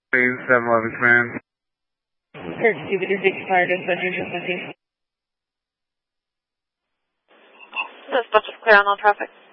Please, 711 command. Kirk, Jupiter 6, fire dispatcher, just missing. Dispatch is clear on all traffic.